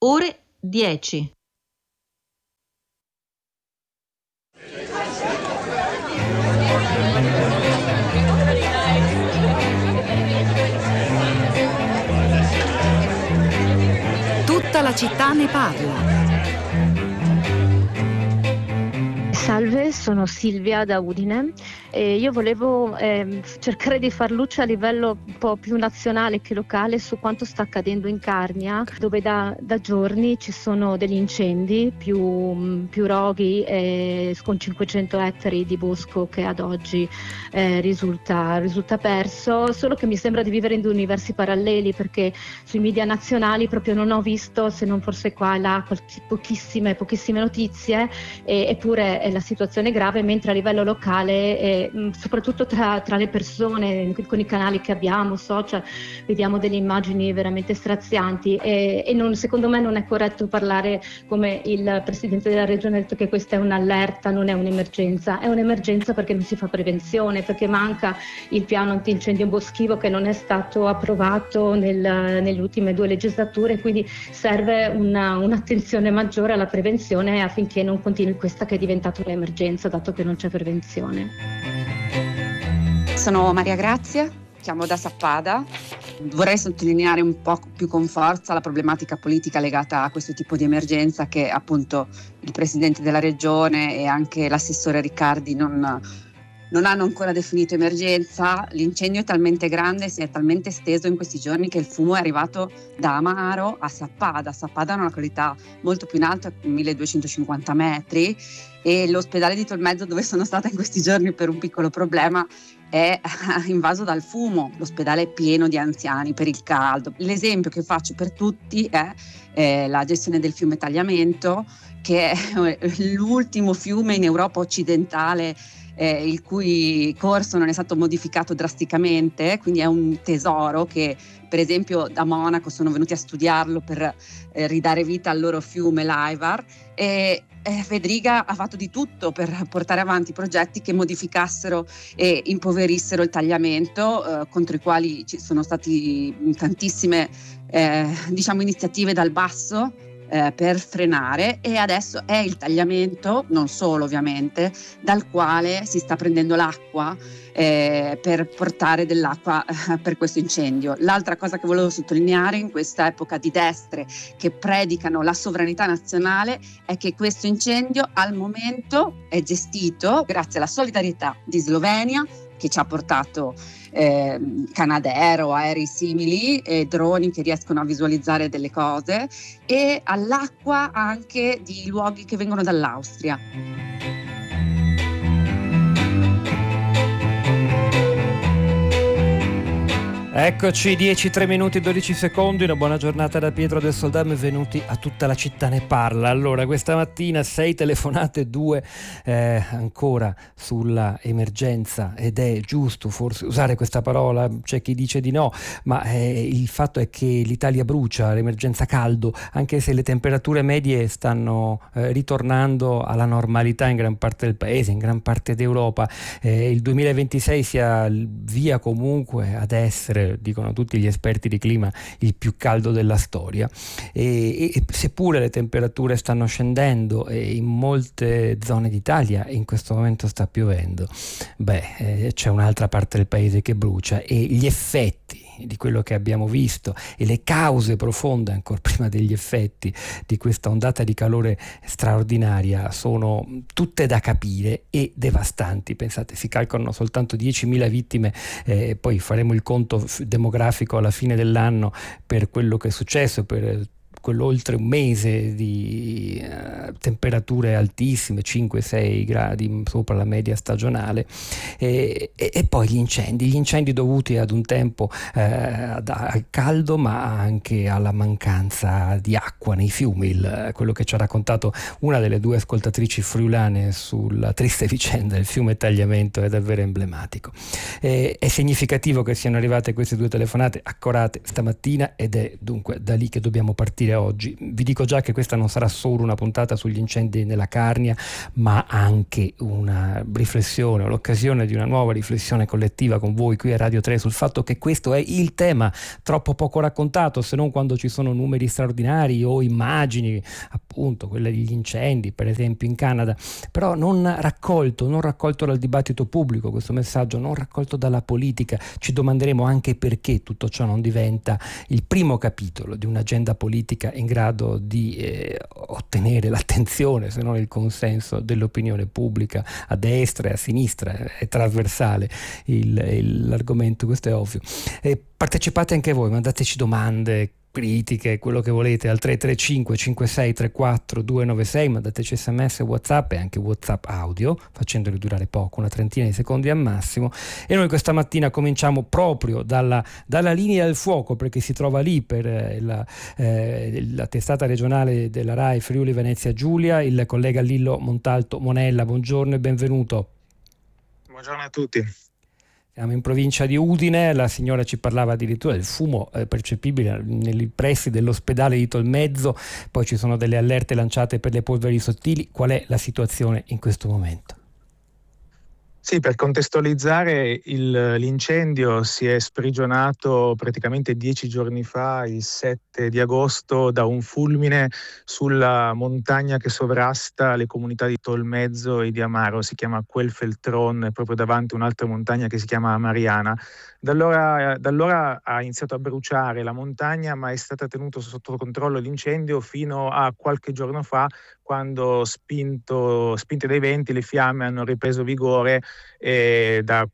ore 10. Tutta la città ne parla. Salve, sono Silvia da Udine e io volevo cercare di far luce a livello un po' più nazionale che locale su quanto sta accadendo in Carnia, dove da giorni ci sono degli incendi, più roghi con 500 ettari di bosco che ad oggi risulta perso, solo che mi sembra di vivere in due universi paralleli, perché sui media nazionali proprio non ho visto, se non forse qua e là, pochissime notizie, eppure la situazione è grave, mentre a livello locale, soprattutto tra le persone, con i canali che abbiamo, social, vediamo delle immagini veramente strazianti e secondo me non è corretto parlare, come il Presidente della Regione ha detto, che questa è un'allerta, non è un'emergenza. È un'emergenza perché non si fa prevenzione, perché manca il piano antincendio boschivo che non è stato approvato nelle ultime 2 legislature, quindi serve un'attenzione maggiore alla prevenzione affinché non continui questa che è diventata un'emergenza, dato che non c'è prevenzione. Sono Maria Grazia, chiamo da Sappada. Vorrei sottolineare un po' più con forza la problematica politica legata a questo tipo di emergenza, che appunto il Presidente della Regione e anche l'assessore Riccardi non hanno ancora definito emergenza. L'incendio è talmente grande, si è talmente esteso in questi giorni, che il fumo è arrivato da Amaro a Sappada. Sappada ha una qualità molto più in alto, 1250 metri, e l'ospedale di Tolmezzo, dove sono stata in questi giorni per un piccolo problema, è invaso dal fumo. L'ospedale è pieno di anziani per il caldo. L'esempio che faccio per tutti è la gestione del fiume Tagliamento, che è l'ultimo fiume in Europa occidentale il cui corso non è stato modificato drasticamente, quindi è un tesoro che, per esempio, da Monaco sono venuti a studiarlo per ridare vita al loro fiume l'Aivar, e Federica ha fatto di tutto per portare avanti progetti che modificassero e impoverissero il tagliamento, contro i quali ci sono stati tantissime iniziative dal basso per frenare, e adesso è il tagliamento, non solo ovviamente, dal quale si sta prendendo l'acqua per portare dell'acqua per questo incendio. L'altra cosa che volevo sottolineare in questa epoca di destre che predicano la sovranità nazionale è che questo incendio al momento è gestito grazie alla solidarietà di Slovenia, che ci ha portato Canadair o aerei simili e droni che riescono a visualizzare delle cose, e all'acqua anche di luoghi che vengono dall'Austria. Eccoci, 10, 3 minuti 12 secondi, una buona giornata da Pietro del Soldà, benvenuti a Tutta la città ne parla. Allora, questa mattina 6 telefonate, 2 ancora sulla emergenza, ed è giusto forse usare questa parola, c'è chi dice di no, ma il fatto è che l'Italia brucia, l'emergenza caldo, anche se le temperature medie stanno ritornando alla normalità in gran parte del paese, in gran parte d'Europa. Il 2026 si avvia comunque ad essere, dicono tutti gli esperti di clima, il più caldo della storia, e seppure le temperature stanno scendendo e in molte zone d'Italia in questo momento sta piovendo, c'è un'altra parte del paese che brucia, e gli effetti di quello che abbiamo visto e le cause profonde, ancora prima degli effetti di questa ondata di calore straordinaria, sono tutte da capire e devastanti. Pensate, si calcolano soltanto 10.000 vittime, poi faremo il conto demografico alla fine dell'anno per quello che è successo, per quello oltre un mese di temperature altissime, 5-6 gradi sopra la media stagionale, e poi gli incendi dovuti ad un tempo al caldo, ma anche alla mancanza di acqua nei fiumi. Quello che ci ha raccontato una delle 2 ascoltatrici friulane sulla triste vicenda del fiume Tagliamento è davvero emblematico. È significativo che siano arrivate queste 2 telefonate accorate stamattina, ed è dunque da lì che dobbiamo partire sentire oggi. Vi dico già che questa non sarà solo una puntata sugli incendi nella Carnia, ma anche una riflessione, l'occasione di una nuova riflessione collettiva con voi qui a Radio 3 sul fatto che questo è il tema troppo poco raccontato, se non quando ci sono numeri straordinari o immagini, appunto quelle degli incendi per esempio in Canada, però non raccolto dal dibattito pubblico questo messaggio, non raccolto dalla politica. Ci domanderemo anche perché tutto ciò non diventa il primo capitolo di un'agenda politica in grado di ottenere l'attenzione, se non il consenso dell'opinione pubblica a destra e a sinistra. È trasversale l'argomento, questo è ovvio. Partecipate anche voi, mandateci domande, critiche, quello che volete al 335 5634 296, mandateci sms, whatsapp e anche whatsapp audio, facendoli durare poco, una trentina di secondi al massimo. E noi questa mattina cominciamo proprio dalla linea del fuoco, perché si trova lì per la testata regionale della RAI Friuli Venezia Giulia il collega Lillo Montalto Monella. Buongiorno e benvenuto. Buongiorno a tutti. Siamo in provincia di Udine, la signora ci parlava addirittura del fumo percepibile nei pressi dell'ospedale di Tolmezzo, poi ci sono delle allerte lanciate per le polveri sottili. Qual è la situazione in questo momento? Sì, per contestualizzare, l'incendio si è sprigionato praticamente 10 giorni fa, il 7 di agosto, da un fulmine sulla montagna che sovrasta le comunità di Tolmezzo e di Amaro. Si chiama Quelfeltron, proprio davanti un'altra montagna che si chiama Mariana. Da allora ha iniziato a bruciare la montagna, ma è stata tenuta sotto controllo l'incendio fino a qualche giorno fa, quando spinte dai venti le fiamme hanno ripreso vigore e da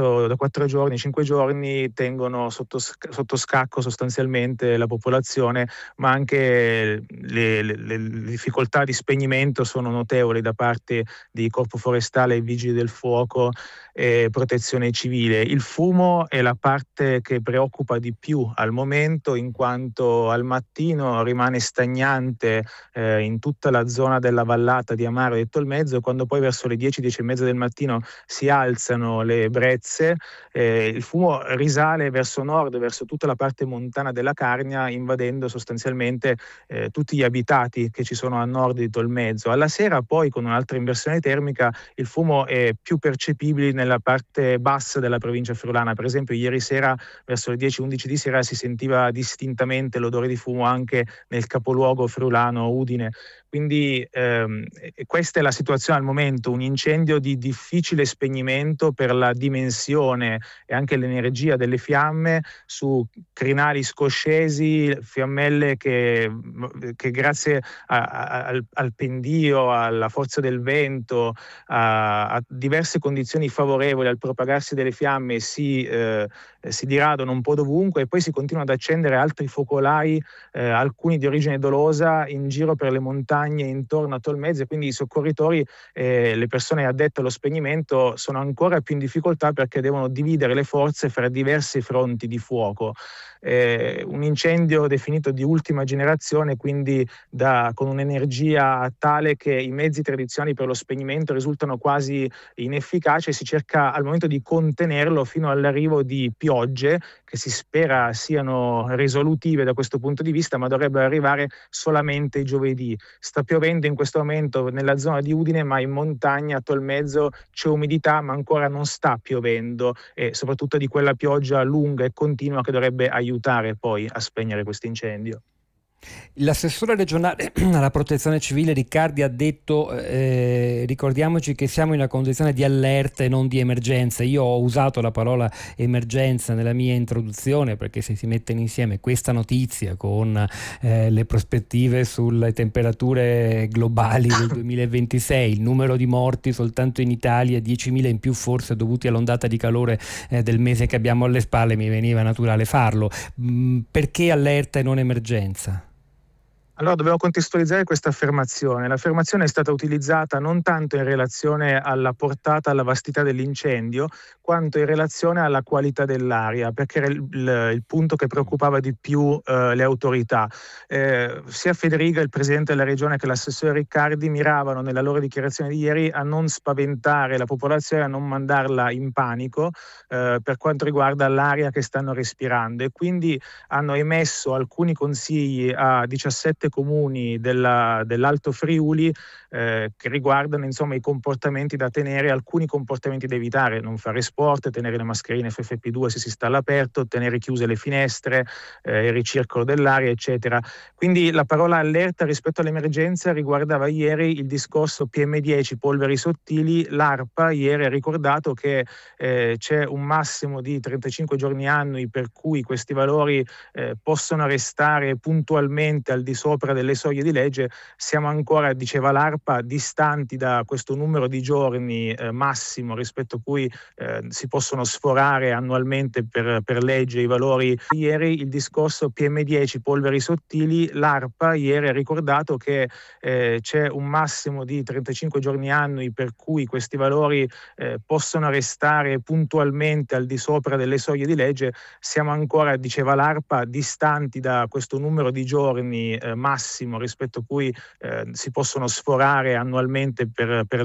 5 giorni tengono sotto scacco sostanzialmente la popolazione, ma anche le difficoltà di spegnimento sono notevoli da parte di Corpo Forestale, Vigili del Fuoco e Protezione Civile. Il fumo è la parte che preoccupa di più al momento, in quanto al mattino rimane stagnante in tutta la zona della vallata di Amaro e Tolmezzo. Quando poi verso le 10-10:30 del mattino si alzano le brezze, il fumo risale verso nord, verso tutta la parte montana della Carnia, invadendo sostanzialmente tutti gli abitati che ci sono a nord di Tolmezzo. Alla sera poi, con un'altra inversione termica, il fumo è più percepibile nella parte bassa della provincia friulana. Per esempio ieri sera verso le 10-11 di sera si sentiva distintamente l'odore di fumo anche nel capoluogo friulano Udine. Quindi questa è la situazione al momento, un incendio di difficile spegnimento per la dimensione e anche l'energia delle fiamme, su crinali scoscesi, fiammelle che grazie al pendio, alla forza del vento, a diverse condizioni favorevoli al propagarsi delle fiamme si diradano un po' dovunque, e poi si continuano ad accendere altri focolai, alcuni di origine dolosa, in giro per le montagne intorno a Tolmezzo, e quindi i soccorritori, le persone addette allo spegnimento, sono ancora più in difficoltà perché devono dividere le forze fra diversi fronti di fuoco. Un incendio definito di ultima generazione, quindi con un'energia tale che i mezzi tradizionali per lo spegnimento risultano quasi inefficaci. Si cerca al momento di contenerlo fino all'arrivo di piogge che si spera siano risolutive da questo punto di vista, ma dovrebbero arrivare solamente giovedì. Sta piovendo in questo momento nella zona di Udine, ma in montagna a Tolmezzo c'è umidità, ma ancora non sta piovendo, e soprattutto di quella pioggia lunga e continua che dovrebbe aiutare poi a spegnere questo incendio. L'assessore regionale alla protezione civile Riccardi ha detto ricordiamoci che siamo in una condizione di allerta e non di emergenza. Io ho usato la parola emergenza nella mia introduzione perché se si mettono insieme questa notizia con le prospettive sulle temperature globali del 2026, il numero di morti soltanto in Italia 10.000 in più forse dovuti all'ondata di calore del mese che abbiamo alle spalle, mi veniva naturale farlo. Perché allerta e non emergenza? Allora dobbiamo contestualizzare questa affermazione. L'affermazione è stata utilizzata non tanto in relazione alla portata, alla vastità dell'incendio, quanto in relazione alla qualità dell'aria, perché era il punto che preoccupava di più le autorità. Sia Federica, il presidente della regione, che l'assessore Riccardi miravano nella loro dichiarazione di ieri a non spaventare la popolazione, a non mandarla in panico per quanto riguarda l'aria che stanno respirando, e quindi hanno emesso alcuni consigli a 17 comuni dell'Alto Friuli che riguardano insomma i comportamenti da tenere, alcuni comportamenti da evitare: non fare sport, tenere le mascherine FFP2 se si sta all'aperto, tenere chiuse le finestre, il ricircolo dell'aria, eccetera. Quindi la parola allerta rispetto all'emergenza riguardava ieri il discorso PM10, polveri sottili. L'ARPA ieri ha ricordato che c'è un massimo di 35 giorni annui per cui questi valori possono restare puntualmente al di sopra delle soglie di legge. Siamo ancora, diceva l'ARPA, distanti da questo numero di giorni massimo rispetto a cui si possono sforare annualmente per legge i valori. Ieri il discorso PM10, polveri sottili, l'ARPA ieri ha ricordato che c'è un massimo di 35 giorni annui per cui questi valori possono restare puntualmente al di sopra delle soglie di legge. Siamo ancora, diceva l'ARPA, distanti da questo numero di giorni massimo rispetto a cui si possono sforare annualmente per